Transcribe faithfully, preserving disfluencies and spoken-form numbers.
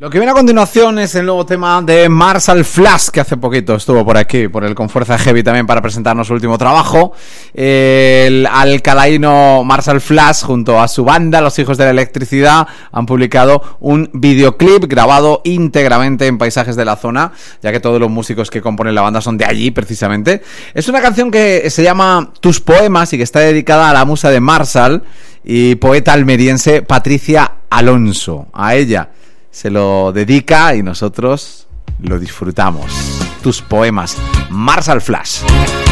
Lo que viene a continuación es el nuevo tema de Marshall Flash, que hace poquito estuvo por aquí, por el Con Fuerza Heavy también, para presentarnos su último trabajo. El alcalaíno Marshall Flash, junto a su banda, Los Hijos de la Electricidad, han publicado un videoclip grabado íntegramente en paisajes de la zona, ya que todos los músicos que componen la banda son de allí, precisamente. Es una canción que se llama Tus Poemas y que está dedicada a la musa de Marshall y poeta almeriense Patricia Alonso. A ella se lo dedica y nosotros lo disfrutamos. Tus Poemas, Marshall Flash.